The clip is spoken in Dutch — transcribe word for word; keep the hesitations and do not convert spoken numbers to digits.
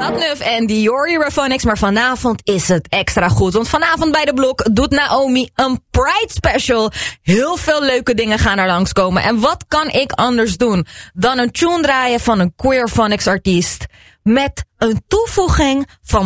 Satnuf en Dior Europhonics, maar vanavond is het extra goed. Want vanavond bij de Blok doet Naomi een Pride Special. Heel veel leuke dingen gaan er langskomen. En wat kan ik anders doen dan een tune draaien van een Queerphonics artiest met een toevoeging van